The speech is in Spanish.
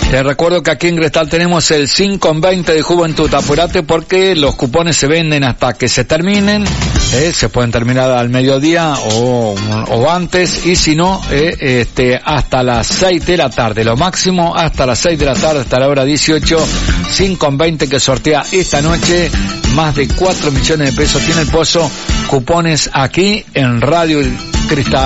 Te recuerdo que aquí en Cristal tenemos el 5 en 20 de Juventud. Apurate porque los cupones se venden hasta que se terminen. Se pueden terminar al mediodía o antes, y si no, hasta las 6 de la tarde. Lo máximo hasta las 6 de la tarde, hasta la hora 18. 5 en 20 que sortea esta noche. Más de 4 millones de pesos tiene el Pozo. Cupones aquí en Radio Cristal.